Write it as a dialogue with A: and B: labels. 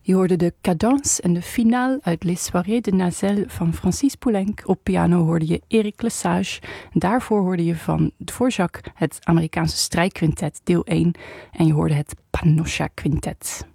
A: Je hoorde de cadence en de finale uit Les Soirées de Nazel van Francis Poulenc. Op piano hoorde je Eric Lesage. Daarvoor hoorde je van Dvorak het Amerikaanse strijkquintet deel 1. En je hoorde het Panosha Quintet.